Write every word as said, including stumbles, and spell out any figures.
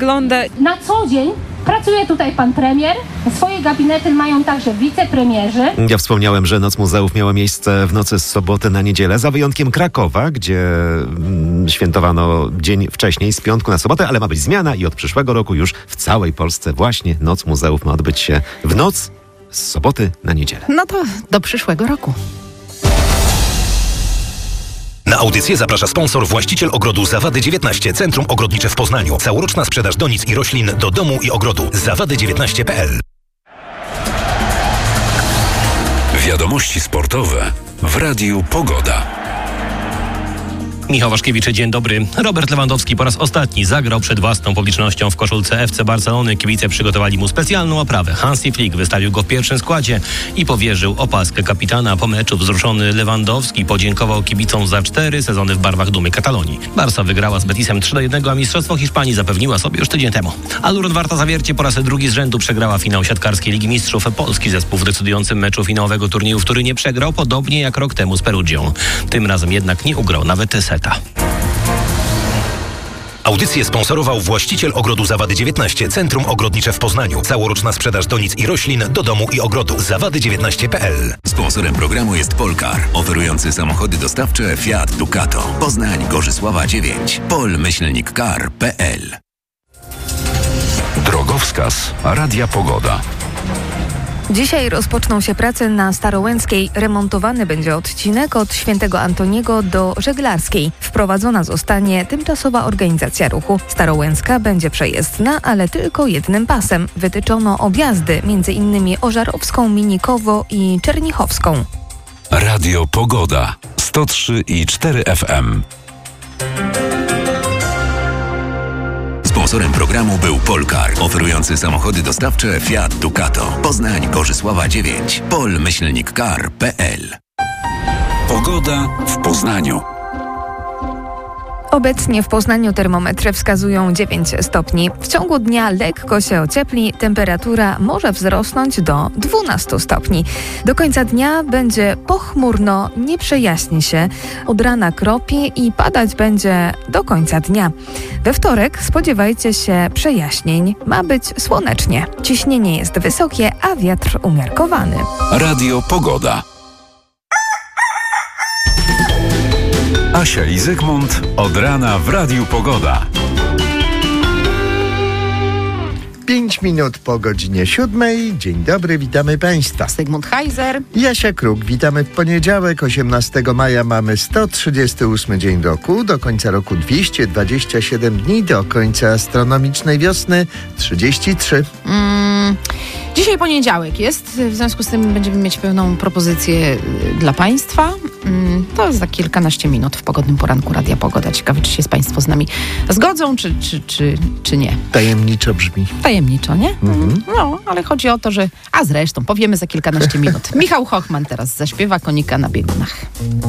wygląda. Na co dzień pracuje tutaj pan premier. Swoje gabinety mają także wicepremierzy. Ja wspomniałem, że Noc Muzeów miała miejsce w nocy z soboty na niedzielę, za wyjątkiem Krakowa, gdzie mm, świętowano dzień wcześniej, z piątku na sobotę, ale ma być zmiana i od przyszłego roku już w całej Polsce właśnie Noc Muzeów ma odbyć się w noc z soboty na niedzielę. No to do przyszłego roku. Na audycję zaprasza sponsor, właściciel ogrodu Zawady dziewiętnaście, Centrum Ogrodnicze w Poznaniu. Całoroczna sprzedaż donic i roślin do domu i ogrodu. zawady dziewiętnaście kropka p l. Wiadomości sportowe w Radiu Pogoda. Michał Waszkiewicz, dzień dobry. Robert Lewandowski po raz ostatni zagrał przed własną publicznością w koszulce F C Barcelony. Kibice przygotowali mu specjalną oprawę. Hansi Flick wystawił go w pierwszym składzie i powierzył opaskę kapitana. Po meczu wzruszony Lewandowski podziękował kibicom za cztery sezony w barwach dumy Katalonii. Barca wygrała z Betisem trzy do jednego, a Mistrzostwo Hiszpanii zapewniła sobie już tydzień temu. Aluron Warta Zawiercie po raz drugi z rzędu przegrała finał siatkarskiej Ligi Mistrzów. Polski zespół w decydującym meczu finałowego turnieju w Turynie przegrał, podobnie jak rok temu z Perugią. Tym razem jednak nie ugrał nawet seta. Audycję sponsorował właściciel ogrodu Zawady dziewiętnaście, Centrum Ogrodnicze w Poznaniu. Całoroczna sprzedaż donic i roślin do domu i ogrodu. zawady dziewiętnaście kropka p l. Sponsorem programu jest Polcar, oferujący samochody dostawcze Fiat Ducato. Poznań, Gorzysława dziewięć. pol myślnik car kropka p l. Drogowskaz Radia Pogoda. Dzisiaj rozpoczną się prace na Starołęckiej. Remontowany będzie odcinek od Świętego Antoniego do Żeglarskiej. Wprowadzona zostanie tymczasowa organizacja ruchu. Starołęcka będzie przejezdna, ale tylko jednym pasem. Wytyczono objazdy, między innymi Ożarowską, Minikowo i Czernichowską. Radio Pogoda sto trzy i cztery F M. Sponsorem programu był Polcar, oferujący samochody dostawcze Fiat Ducato. Poznań, Gorzysława dziewięć. pol myślnik car kropka p l. Pogoda w Poznaniu. Obecnie w Poznaniu termometry wskazują dziewięć stopni. W ciągu dnia lekko się ociepli, temperatura może wzrosnąć do dwunastu stopni. Do końca dnia będzie pochmurno, nie przejaśni się. Od rana kropi i padać będzie do końca dnia. We wtorek spodziewajcie się przejaśnień. Ma być słonecznie. Ciśnienie jest wysokie, a wiatr umiarkowany. Radio Pogoda. Asia i Zygmunt od rana w Radiu Pogoda. Pięć minut po godzinie siódmej. Dzień dobry, witamy Państwa. Zygmunt Heiser. Jasia Kruk, witamy w poniedziałek, osiemnastego maja. Mamy sto trzydziesty ósmy dzień roku. Do końca roku dwieście dwadzieścia siedem dni. Do końca astronomicznej wiosny trzydzieści trzy. Mm, dzisiaj poniedziałek jest, w związku z tym będziemy mieć pełną propozycję dla Państwa. Mm, to jest za kilkanaście minut w pogodnym poranku Radia Pogoda. Ciekawe, czy się Państwo z nami zgodzą, czy, czy, czy, czy nie. Tajemniczo brzmi. Tajemniczo, nie? Mhm. No, ale chodzi o to, że... A zresztą, powiemy za kilkanaście minut. Michał Hochman teraz zaśpiewa Konika na biegunach.